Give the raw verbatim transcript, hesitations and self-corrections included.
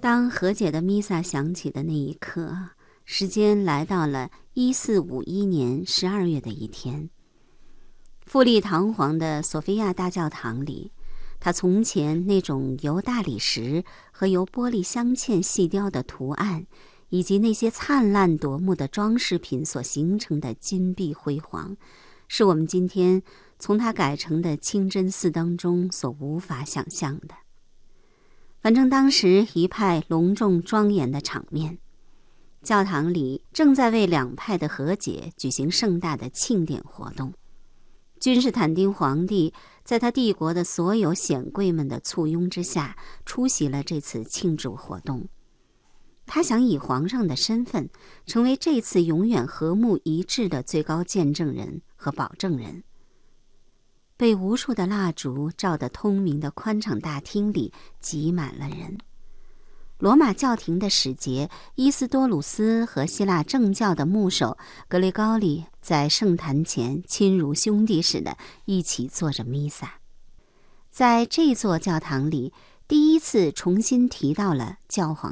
当和解的弥撒响起的那一刻，时间来到了一四五一年十二月的一天。富丽堂皇的索菲亚大教堂里，它从前那种由大理石和由玻璃镶嵌细雕的图案，以及那些灿烂夺目的装饰品所形成的金碧辉煌，是我们今天从它改成的清真寺当中所无法想象的。反正当时一派隆重庄严的场面，教堂里正在为两派的和解举行盛大的庆典活动。君士坦丁皇帝在他帝国的所有显贵们的簇拥之下出席了这次庆祝活动。他想以皇上的身份成为这次永远和睦一致的最高见证人和保证人。被无数的蜡烛照得通明的宽敞大厅里挤满了人。罗马教廷的使节伊斯多鲁斯和希腊正教的牧首格雷高利在圣坛前亲如兄弟似的一起做着弥撒。在这座教堂里，第一次重新提到了教皇